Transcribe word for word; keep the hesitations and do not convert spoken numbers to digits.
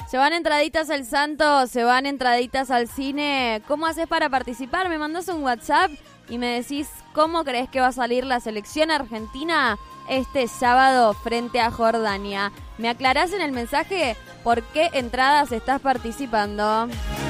Se van entraditas al Santo, se van entraditas al cine. ¿Cómo haces para participar? Me mandás un WhatsApp y me decís cómo crees que va a salir la selección argentina este sábado frente a Jordania. ¿Me aclarás en el mensaje por qué entradas estás participando?